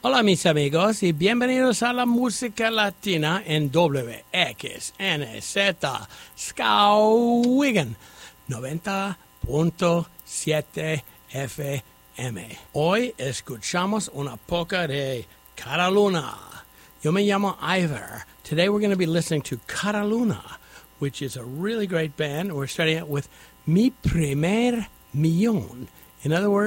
Hola mis amigos y bienvenidos a la música latina en WXNZ Skowhegan 90.7 FM. Hoy escuchamos una poca de Cataluna. Yo me llamo Ivor. Today we're going to be listening to Cataluna, which is a really great band. We're starting out with Mi Primer Millón. In other words,